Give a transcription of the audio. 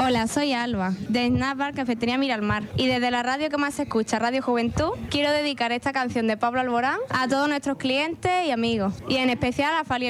Hola, soy Alba, de Snack Bar Cafetería Miralmar. Y desde la radio que más se escucha, Radio Juventud, quiero dedicar esta canción de Pablo Alborán a todos nuestros clientes y amigos. Y en especial a Fali